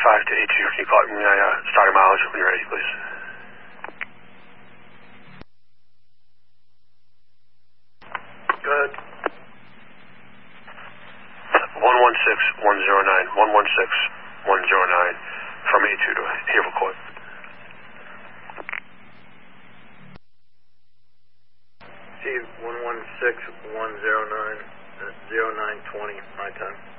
to 82. Can you call me starting mileage when you're ready, please? Go ahead. 116109, 116109 from 82 to Haverhill Court. Steve, 116109 at 0920, my time.